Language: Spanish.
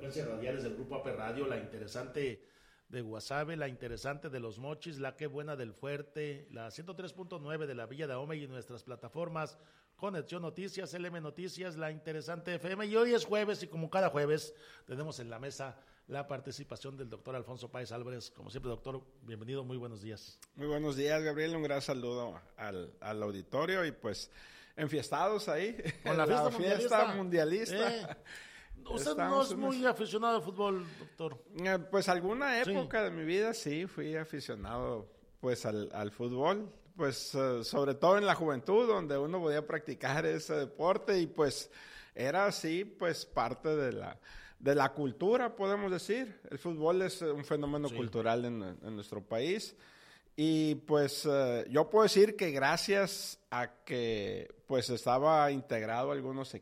frecuencias radiales del Grupo AP Radio, la interesante de Guasave, la interesante de Los Mochis, la que buena del Fuerte, la 103.9 de la Villa de Ahome y nuestras plataformas Conexión Noticias, LM Noticias, la interesante FM. Y hoy es jueves y como cada jueves tenemos en la mesa la participación del doctor Alfonso Páez Álvarez. Como siempre, doctor, bienvenido, muy buenos días. Muy buenos días, Gabriel, un gran saludo al auditorio y pues enfiestados ahí. Con la fiesta mundialista. Usted no es muy aficionado al fútbol, doctor. Pues alguna época de mi vida sí, fui aficionado pues al fútbol, pues sobre todo en la juventud donde uno podía practicar ese deporte y pues era así pues parte de la cultura, podemos decir. El fútbol es un fenómeno cultural en nuestro país y pues yo puedo decir que gracias a que pues estaba integrado a algunos